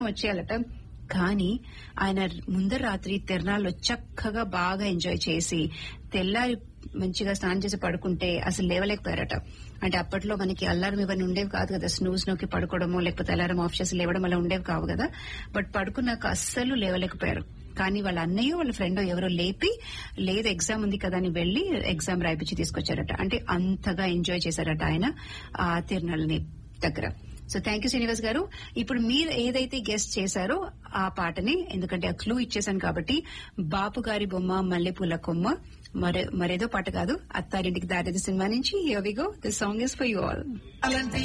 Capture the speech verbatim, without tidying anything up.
వచ్చేయాలట. కానీ ఆయన ముందర రాత్రి తిరణాల్లో చక్కగా బాగా ఎంజాయ్ చేసి తెల్లారి మంచిగా స్నానం చేసి పడుకుంటే అసలు లేవలేకపోయారట. అంటే అప్పట్లో మనకి అల్లారం ఇవన్నీ ఉండేవి కాదు కదా, స్నూజ్ నోకి పడుకోవడము లేకపోతే అలారం ఆఫ్ చేసి లేవడం అలా ఉండేవి కావు కదా. బట్ పడుకున్నాక అస్సలు లేవలేకపోయారు. కానీ వాళ్ళ అన్నయ్య వాళ్ళ ఫ్రెండ్ ఎవరో లేపి, లేదు ఎగ్జామ్ ఉంది కదా అని వెళ్లి ఎగ్జామ్ రాయిపించి తీసుకొచ్చారట. అంటే అంతగా ఎంజాయ్ చేశారట ఆయన ఆ తిరణాలని దగ్గర. సో థ్యాంక్ యూ శ్రీనివాస్ గారు. ఇప్పుడు మీరు ఏదైతే గెస్ట్ చేశారో ఆ పాటని, ఎందుకంటే ఆ క్లూ ఇచ్చేసాను కాబట్టి, బాపు గారి బొమ్మ మల్లెపూల కొమ్మ మరే మరేదో పాట కాదు, అత్తారింటికి దారేది సినిమా నుంచి here we go. This song is for you all.